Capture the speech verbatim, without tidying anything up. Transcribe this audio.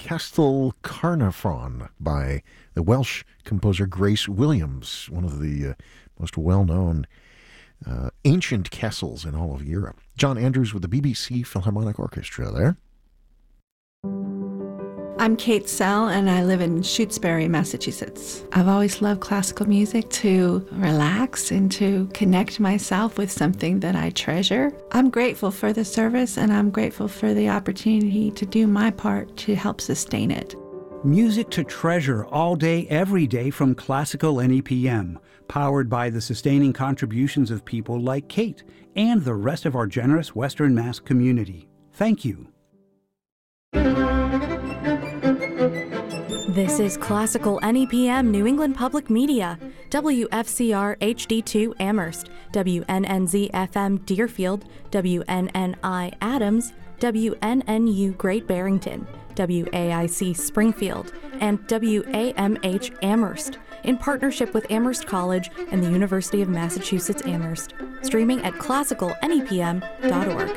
Castell Carnarvon by the Welsh composer Grace Williams, one of the uh, most well-known uh, ancient castles in all of Europe. John Andrews with the B B C Philharmonic Orchestra there. I'm Kate Sell, and I live in Shutesbury, Massachusetts. I've always loved classical music to relax and to connect myself with something that I treasure. I'm grateful for the service, and I'm grateful for the opportunity to do my part to help sustain it. Music to treasure all day, every day from Classical N E P M, powered by the sustaining contributions of people like Kate and the rest of our generous Western Mass community. Thank you. This is Classical N E P M New England Public Media, W F C R H D two Amherst, W N N Z F M Deerfield, W N N I Adams, W N N U Great Barrington, W A I C Springfield, and W A M H Amherst, in partnership with Amherst College and the University of Massachusetts Amherst, streaming at classical N E P M dot org.